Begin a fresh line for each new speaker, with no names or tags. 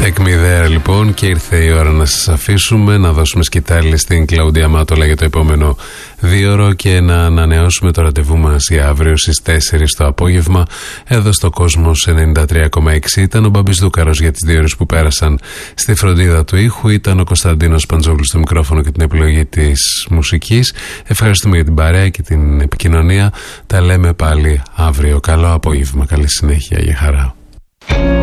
Take Me There λοιπόν, και ήρθε η ώρα να σας αφήσουμε, να δώσουμε σκητάλη στην Κλαούντια Μάτολα για το επόμενο 2ωρο και να ανανεώσουμε το ραντεβού μας για αύριο στις 4 το απόγευμα εδώ στο Κόσμος 93,6. Ήταν ο Μπαμπής Δούκαρος για τις 2 ώρες που πέρασαν στη φροντίδα του ήχου, ήταν ο Κωνσταντίνος Παντζόγλου στο μικρόφωνο και την επιλογή της μουσικής. Ευχαριστούμε για την παρέα και την επικοινωνία. Τα λέμε πάλι αύριο. Καλό απόγευμα, καλή συνέχεια, για χαρά.